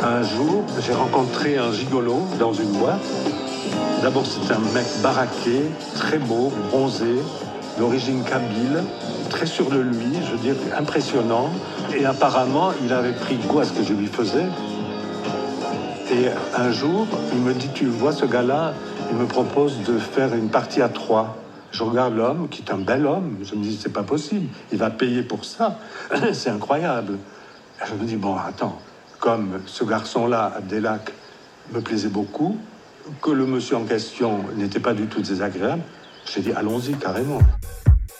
Un jour, j'ai rencontré un gigolo dans une boîte. D'abord, c'était un mec baraqué, très beau, bronzé, d'origine kabyle, très sûr de lui, je veux dire, impressionnant. Et apparemment, il avait pris goût à ce que je lui faisais. Et un jour, il me dit, tu vois ce gars-là, il me propose de faire une partie à 3. Je regarde l'homme, qui est un bel homme. Je me dis, c'est pas possible, il va payer pour ça. C'est incroyable. Et je me dis, bon, attends, comme ce garçon-là, Abdelak, me plaisait beaucoup, que le monsieur en question n'était pas du tout désagréable, j'ai dit, allons-y carrément.